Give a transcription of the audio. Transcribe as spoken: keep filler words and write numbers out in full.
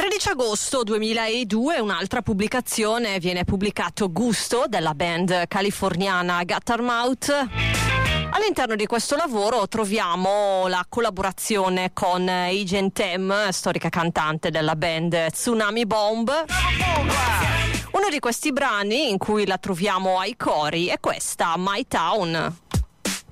tredici agosto duemiladue, un'altra pubblicazione, viene pubblicato Gusto della band californiana Guttermouth. All'interno di questo lavoro troviamo la collaborazione con Agent M, storica cantante della band Tsunami Bomb. Uno di questi brani in cui la troviamo ai cori è questa, My Town.